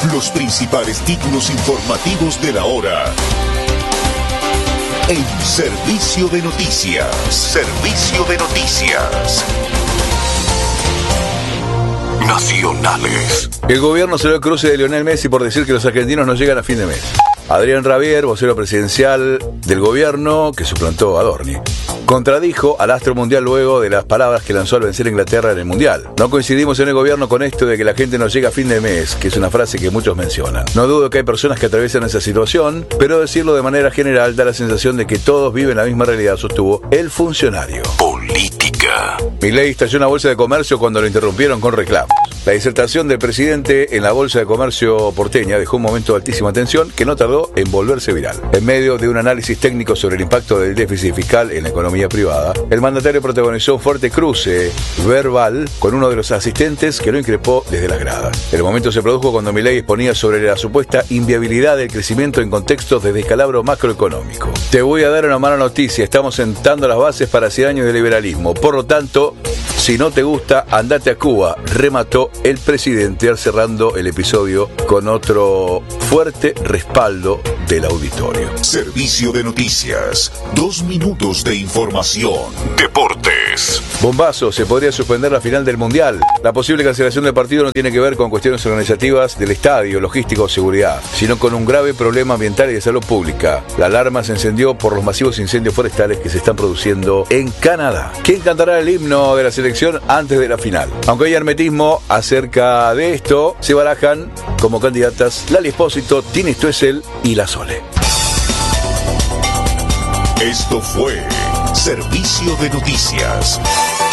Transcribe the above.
Los principales títulos informativos de la hora. En Servicio de Noticias. Servicio de Noticias. Nacionales. El gobierno celebró el cruce de Lionel Messi por decir que los argentinos no llegan a fin de mes. Adrián Rabier, vocero presidencial del gobierno que suplantó a Dorni, contradijo al astro mundial luego de las palabras que lanzó al vencer a Inglaterra en el mundial. No coincidimos en el gobierno con esto de que la gente no llega a fin de mes, que es una frase que muchos mencionan. No dudo que hay personas que atraviesan esa situación, pero decirlo de manera general da la sensación de que todos viven la misma realidad, sostuvo el funcionario. Política. Milei estalló en la Bolsa de Comercio cuando lo interrumpieron con reclamos. La disertación del presidente en la Bolsa de Comercio porteña dejó un momento de altísima tensión que no tardó en volverse viral. En medio de un análisis técnico sobre el impacto del déficit fiscal en la economía privada, el mandatario protagonizó un fuerte cruce verbal con uno de los asistentes que lo increpó desde las gradas. El momento se produjo cuando Milei exponía sobre la supuesta inviabilidad del crecimiento en contextos de descalabro macroeconómico. Te voy a dar una mala noticia, estamos sentando las bases para 100 años de liberalismo. Por lo tanto, si no te gusta, andate a Cuba, remató el presidente al cerrando el episodio con otro fuerte respaldo del auditorio. Servicio de Noticias. 2 minutos de información. Deportes. Bombazo, se podría suspender la final del Mundial. La posible cancelación del partido no tiene que ver con cuestiones organizativas del estadio, logístico o seguridad, sino con un grave problema ambiental y de salud pública. La alarma se encendió por los masivos incendios forestales que se están produciendo en Canadá. ¿Quién cantará el himno de la selección antes de la final? Aunque hay hermetismo acerca de esto, se barajan como candidatas Lali Espósito, Tini Stoessel y La Sole. Esto fue Servicio de Noticias.